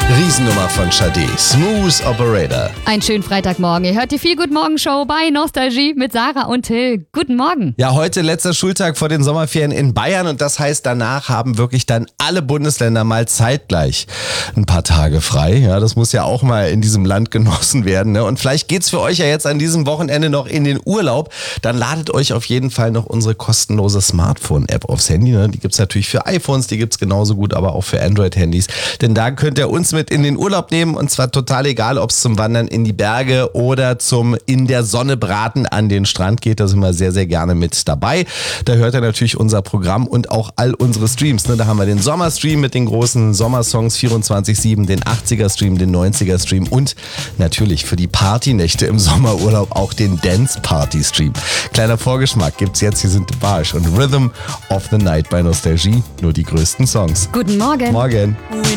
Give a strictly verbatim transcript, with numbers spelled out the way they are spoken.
Riesennummer von Sade, Smooth Operator. Einen schönen Freitagmorgen. Ihr hört die Feel Good Morgen Show bei Nostalgie mit Sarah und Till. Guten Morgen. Ja, heute letzter Schultag vor den Sommerferien in Bayern und das heißt, danach haben wirklich dann alle Bundesländer mal zeitgleich ein paar Tage frei. Ja, das muss ja auch mal in diesem Land genossen werden. Ne? Und vielleicht geht's für euch ja jetzt an diesem Wochenende noch in den Urlaub. Dann ladet euch auf jeden Fall noch unsere kostenlose Smartphone-App aufs Handy. Ne? Die gibt's natürlich für iPhones, die gibt's genauso gut, aber auch für Android-Handys. Denn da könnt ihr uns mit in den Urlaub nehmen und zwar total egal, ob es zum Wandern in die Berge oder zum in der Sonne braten an den Strand geht. Da sind wir sehr, sehr gerne mit dabei. Da hört ihr natürlich unser Programm und auch all unsere Streams. Ne? Da haben wir den Sommerstream mit den großen Sommersongs vierundzwanzig sieben, den achtziger-Stream, den neunziger-Stream und natürlich für die Partynächte im Sommerurlaub auch den Dance-Party-Stream. Kleiner Vorgeschmack gibt's jetzt. Hier sind Barsch und Rhythm of the Night bei Nostalgie. Nur die größten Songs. Guten Morgen. Morgen.